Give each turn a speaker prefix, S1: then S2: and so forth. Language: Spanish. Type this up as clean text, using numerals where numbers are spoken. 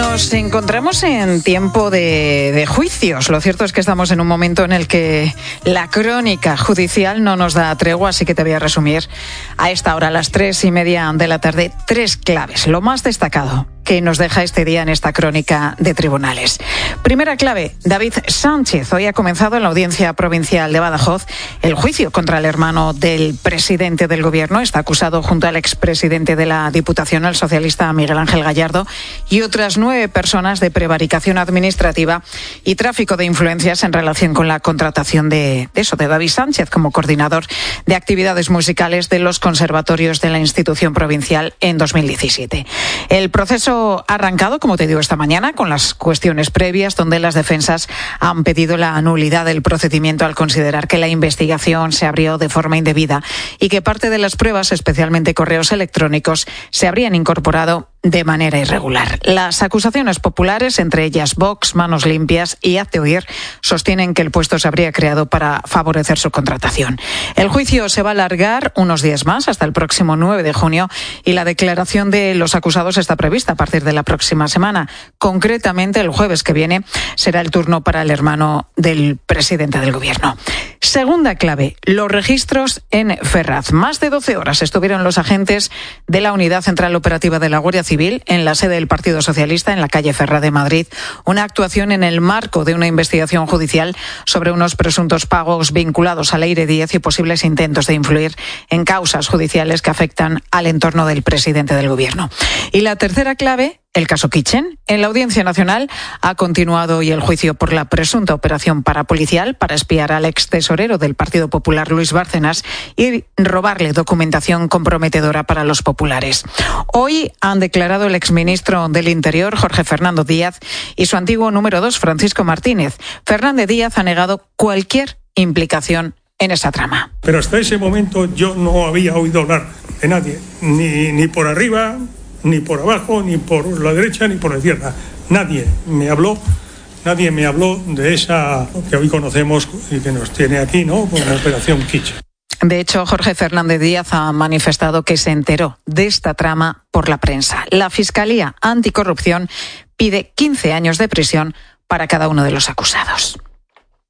S1: Nos encontramos en tiempo de juicios. Lo cierto es que estamos en un momento en el que la crónica judicial no nos da tregua, así que te voy a resumir a esta hora, a las 3:30 de la tarde, 3 claves. Lo más destacado que nos deja este día en esta crónica de tribunales. Primera clave, David Sánchez. Hoy ha comenzado en la Audiencia Provincial de Badajoz el juicio contra el hermano del presidente del Gobierno. Está acusado junto al expresidente de la Diputación, el socialista Miguel Ángel Gallardo, y otras 9 personas de prevaricación administrativa y tráfico de influencias en relación con la contratación de David Sánchez como coordinador de actividades musicales de los conservatorios de la institución provincial en 2017. El proceso ha arrancado, como te digo, esta mañana con las cuestiones previas, donde las defensas han pedido la nulidad del procedimiento al considerar que la investigación se abrió de forma indebida y que parte de las pruebas, especialmente correos electrónicos, se habrían incorporado de manera irregular. Las acusaciones populares, entre ellas Vox, Manos Limpias y Hazte Oír, sostienen que el puesto se habría creado para favorecer su contratación. El juicio se va a alargar unos días más, hasta el próximo 9 de junio, y la declaración de los acusados está prevista a partir de la próxima semana. Concretamente, el jueves que viene será el turno para el hermano del presidente del Gobierno. Segunda clave, los registros en Ferraz. Más de 12 horas estuvieron los agentes de la Unidad Central Operativa de la Guardia Civil en la sede del Partido Socialista en la calle Ferraz de Madrid, una actuación en el marco de una investigación judicial sobre unos presuntos pagos vinculados a Leire Díez y posibles intentos de influir en causas judiciales que afectan al entorno del presidente del Gobierno. Y la tercera clave, el caso Kitchen. En la Audiencia Nacional ha continuado hoy el juicio por la presunta operación parapolicial para espiar al ex tesorero del Partido Popular, Luis Bárcenas, y robarle documentación comprometedora para los populares. Hoy han declarado el exministro del Interior, Jorge Fernando Díaz, y su antiguo número 2, Francisco Martínez. Fernández Díaz ha negado cualquier implicación en esa trama.
S2: Pero hasta ese momento yo no había oído hablar de nadie, ni por arriba, ni por abajo, ni por la derecha, ni por la izquierda. Nadie me habló de esa que hoy conocemos y que nos tiene aquí, ¿no?, con la operación Kitchen.
S1: De hecho, Jorge Fernández Díaz ha manifestado que se enteró de esta trama por la prensa. La Fiscalía Anticorrupción pide 15 años de prisión para cada uno de los acusados.